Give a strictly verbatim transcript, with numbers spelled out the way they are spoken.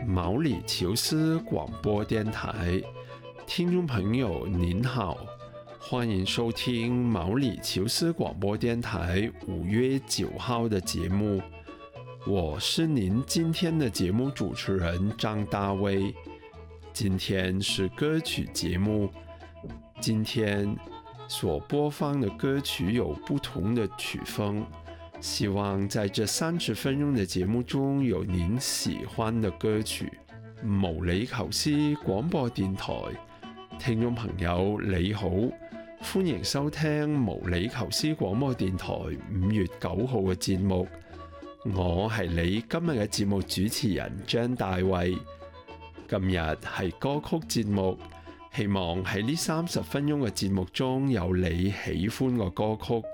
毛里求斯广播电台，听众朋友您好，欢迎收听毛里求斯广播电台五月九号的节目。我是您今天的节目主持人张大卫。今天是歌曲节目，今天所播放的歌曲有不同的曲风，希望在这三十分钟的节目中有您喜歡的歌曲。毛里求斯廣播電台，聽眾朋友你好，歡迎收聽毛里求斯廣播電台五月九號嘅節目。我係你今日嘅節目主持人張大衛。今日係歌曲節目，希望喺呢三十分鐘嘅節目中有你喜歡嘅歌曲。